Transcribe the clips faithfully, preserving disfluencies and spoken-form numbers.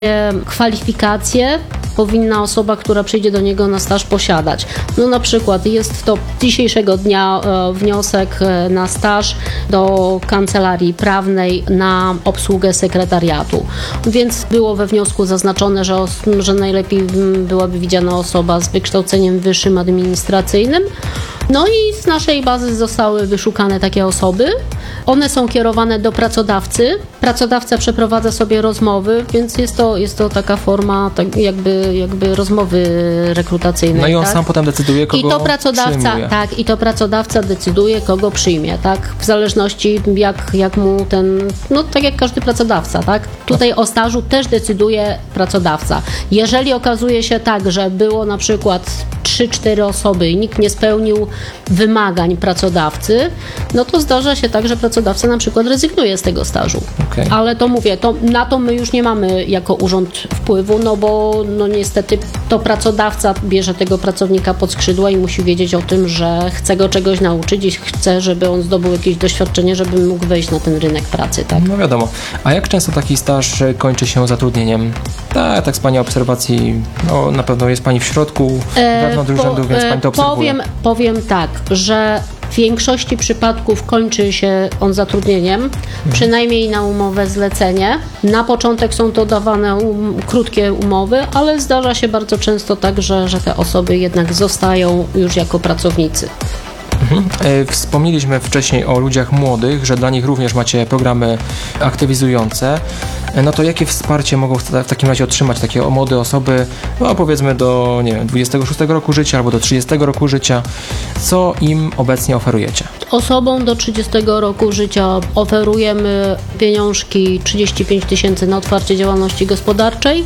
kwalifikacje powinna osoba, która przyjdzie do niego na staż, posiadać. No na przykład jest to dzisiejszego dnia e, wniosek e, na staż do kancelarii prawnej na obsługę sekretariatu. Więc było we wniosku zaznaczone, że, os- że najlepiej byłaby widziana osoba z wykształceniem wyższym administracyjnym. No i z naszej bazy zostały wyszukane takie osoby. One są kierowane do pracodawcy. Pracodawca przeprowadza sobie rozmowy, więc jest to, jest to taka forma tak jakby, jakby rozmowy rekrutacyjnej. No i on tak? sam potem decyduje, kogo I to pracodawca, przyjmuje. tak, i to pracodawca decyduje, kogo przyjmie, tak? W zależności jak, jak mu ten, no tak jak każdy pracodawca, tak? Tutaj o stażu też decyduje pracodawca. Jeżeli okazuje się tak, że było na przykład trzy cztery osoby i nikt nie spełnił wymagań pracodawcy, no to zdarza się tak, że pracodawca na przykład rezygnuje z tego stażu. Okay. Ale to mówię, to, na to my już nie mamy jako urząd wpływu, no bo no niestety to pracodawca bierze tego pracownika pod skrzydła i musi wiedzieć o tym, że chce go czegoś nauczyć i chce, żeby on zdobył jakieś doświadczenie, żeby mógł wejść na ten rynek pracy, tak? No wiadomo. A jak często taki staż kończy się zatrudnieniem? Tak, tak z Pani obserwacji, no na pewno jest Pani w środku wewnątrz urzędu, więc Pani to obserwuje. Powiem, powiem tak, że w większości przypadków kończy się on zatrudnieniem, mhm. przynajmniej na umowę zlecenie. Na początek są to dawane um, krótkie umowy, ale zdarza się bardzo często tak, że, że te osoby jednak zostają już jako pracownicy. Mhm. Wspomnieliśmy wcześniej o ludziach młodych, że dla nich również macie programy aktywizujące. No to jakie wsparcie mogą w takim razie otrzymać takie młode osoby, no powiedzmy do nie wiem, dwudziestego szóstego roku życia albo do trzydziestego roku życia? Co im obecnie oferujecie? Osobom do trzydziestego roku życia oferujemy pieniążki trzydzieści pięć tysięcy na otwarcie działalności gospodarczej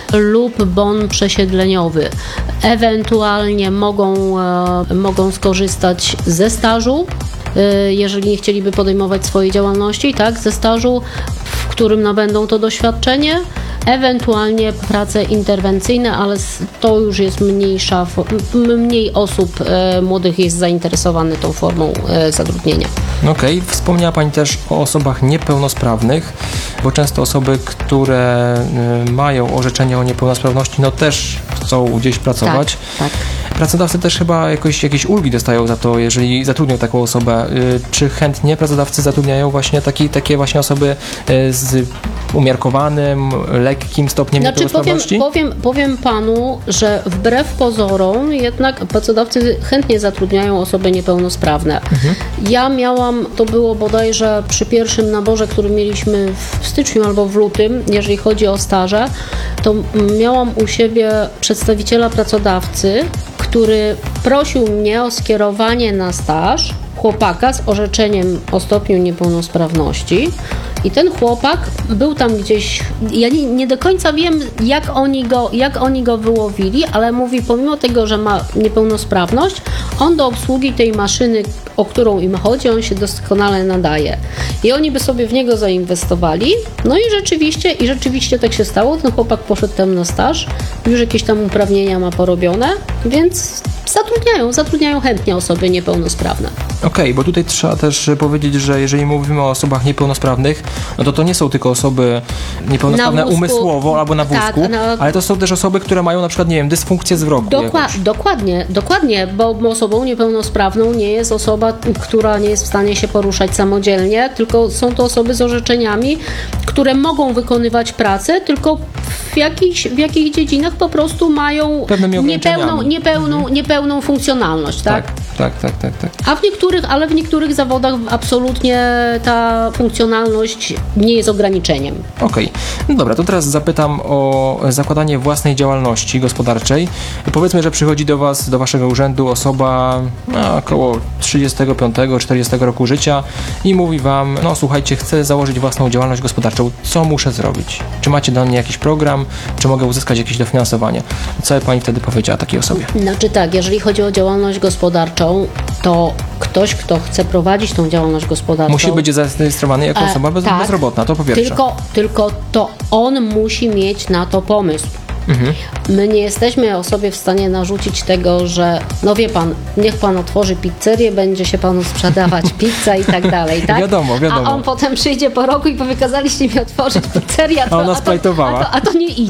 lub bon przesiedleniowy. Ewentualnie mogą, e, mogą skorzystać ze stażu, e, jeżeli nie chcieliby podejmować swojej działalności, tak, ze stażu, w którym nabędą to doświadczenie, ewentualnie prace interwencyjne, ale to już jest mniejsza, mniej osób e, młodych jest zainteresowanych tą formą e, zatrudnienia. Okej, okay. Wspomniała Pani też o osobach niepełnosprawnych, bo często osoby, które y, mają orzeczenie o niepełnosprawności, no też chcą gdzieś pracować. Tak, tak. Pracodawcy też chyba jakoś, jakieś ulgi dostają za to, jeżeli zatrudnią taką osobę. Y, czy chętnie pracodawcy zatrudniają właśnie taki, takie właśnie osoby y, z umiarkowanym, lekkim stopniem znaczy, niepełnosprawności? Powiem, powiem, powiem Panu, że wbrew pozorom jednak pracodawcy chętnie zatrudniają osoby niepełnosprawne. Mhm. Ja miałam, to było bodajże przy pierwszym naborze, który mieliśmy w styczniu albo w lutym, jeżeli chodzi o staże, to miałam u siebie przedstawiciela pracodawcy, który prosił mnie o skierowanie na staż chłopaka z orzeczeniem o stopniu niepełnosprawności. I ten chłopak był tam gdzieś, ja nie, nie do końca wiem, jak oni, go, jak oni go wyłowili, ale mówi, pomimo tego, że ma niepełnosprawność, on do obsługi tej maszyny, o którą im chodzi, on się doskonale nadaje. I oni by sobie w niego zainwestowali, no i rzeczywiście, i rzeczywiście tak się stało, ten chłopak poszedł tam na staż, już jakieś tam uprawnienia ma porobione, więc zatrudniają, zatrudniają chętnie osoby niepełnosprawne. Okej, okay, bo tutaj trzeba też powiedzieć, że jeżeli mówimy o osobach niepełnosprawnych, no to to nie są tylko osoby niepełnosprawne wózku, umysłowo albo na wózku, tak, na... ale to są też osoby, które mają na przykład, nie wiem, dysfunkcję wzroku. Dokła- dokładnie, dokładnie, bo osobą niepełnosprawną nie jest osoba, która nie jest w stanie się poruszać samodzielnie, tylko są to osoby z orzeczeniami, które mogą wykonywać pracę, tylko w jakichś, w jakich dziedzinach po prostu mają niepełną, niepełną, mhm. niepełną funkcjonalność, tak? Tak, tak, tak, tak, tak. A w niektórych, ale w niektórych zawodach absolutnie ta funkcjonalność nie jest ograniczeniem. Okej, okay. No dobra, to teraz zapytam o zakładanie własnej działalności gospodarczej. Powiedzmy, że przychodzi do Was, do Waszego urzędu osoba no, około trzydziestego piątego czterdziestego roku życia i mówi Wam, no słuchajcie, chcę założyć własną działalność gospodarczą, co muszę zrobić? Czy macie dla mnie jakiś program, czy mogę uzyskać jakieś dofinansowanie? Co by Pani wtedy powiedziała takiej osobie? Znaczy tak, jeżeli chodzi o działalność gospodarczą, to ktoś, kto chce prowadzić tą działalność gospodarczą... Musi być zarejestrowany jako osoba bez, tak, bezrobotna, to po pierwsze. Tylko, tylko to on musi mieć na to pomysł. Mhm. My nie jesteśmy osobie w stanie narzucić tego, że no wie pan, niech pan otworzy pizzerię, będzie się panu sprzedawać pizza i tak dalej, tak? Wiadomo, wiadomo. A on potem przyjdzie po roku i powie, kazaliście mi otworzyć pizzerię, a, to, A ona a, to, splajtowała. a, to, a to nie idzie.